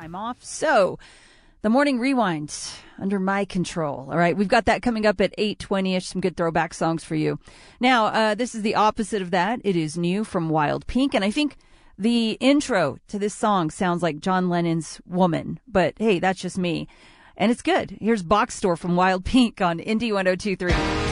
time off. So the morning rewind under my control. All right. We've got that coming up at 8:20ish. Some good throwback songs for you. Now, this is the opposite of that. It is new from Wild Pink. And I think the intro to this song sounds like John Lennon's Woman. But hey, that's just me. And it's good. Here's Box Store from Wild Pink on Indie 102.3.